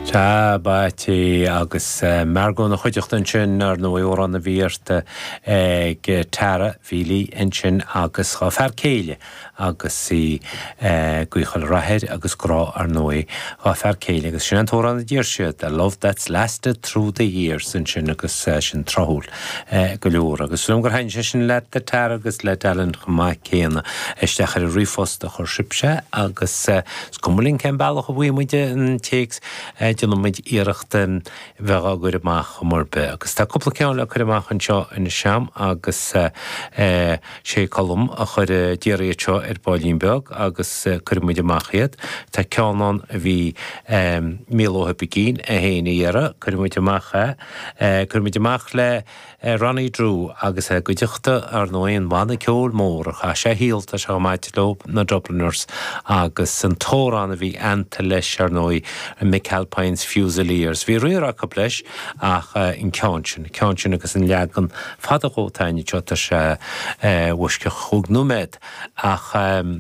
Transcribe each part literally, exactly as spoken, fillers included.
Tá báiti agus margó na chuideachtain sin ar nó óran na bhíirte go tara bhílí in sin agus chá fear céile agus í gúchail rathir agus grá ar nóí chá fear céile agus sin an tóran na díir siad a love that's lasted through the years in sin agus sin trothúil go leor agus lum gur hain sin le de tara agus le dalan chumá céanna isteach ar a rifosta chur sibse agus scumlín cem bailach a bhuí muide an téex Dyn nhw'n mynd irecht yn fe agor y mach o mor be. Agus ta cwpl cewn le agor y mach yn sio yn y siam agus sé colwm a chur diari sio er boilín beag agus cwr mynd y mach iad. Ta cewn on fi mil o hybu gyn a hen i era cwr mynd y mach e. Cwr mynd y mach le Ronnie Drew agus gwydiachta ar nóin van y ceol môr a sé hílt a sé maid lob na Dubliners agus yn tóran a fi anta leis ar nói Mick Alpine's Fusiliers. Vi rwy'r ac o bleis ach yn ceansin. Ceansin agus yn leagan fada gótaini tjot as wysge chwg númed ach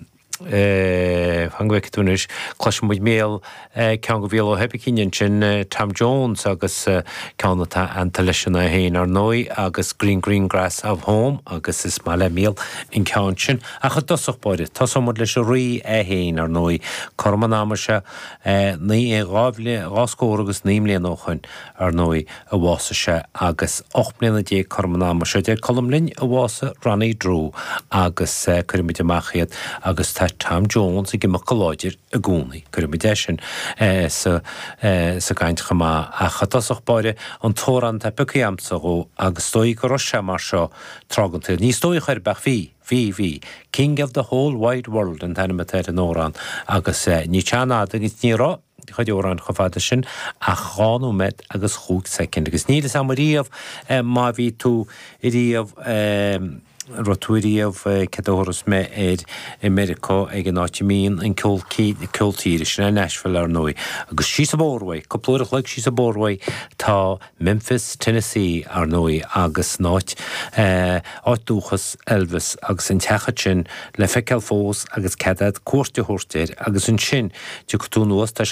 hangwek túnis clas muid méal cean go bhéal ó hebicínin sin Tom Jones agus ceanna tá anta leis na héin ar nói agus Green Green Grass of Home agus is má le méal in ceansin a chu dosach báide tá somod leis a rí é héin ar nói corman ámarse ní é gábli gáscóir agus nímlíon óchain ar nói a bhása se agus och bliana dé corman ámarse dé columlinn a bhása Ronnie Drew agus curimid amachchiad agus tá Tom Jones i gymach goláidir a gúnaí curimid sin sa gaint chama a chatasach báire an tóran tá buci amsa go agus stoi go roise mar seo tráganta ní stoi chuir bach fi fi fi King of the whole wide world an tanna matéir an óran agus ní teanna agus ní rá chuid óran chofada sin a cháú med agus chúg second agus ní is am riamh má bhí tú i riamh Rotúíomh cadóras me éid America ag an áitimíon an ceoltíiri sin a Nashville ar nói. Agus sí sa bórhaid, coplúireach le sí sa bórhaid tá Memphis, Tennessee ar nói agus náit áit dúchas Elvis agus an teachad sin le feiceal fós agus cadad cuairte thuirteir agus an sin de go tú nuas tá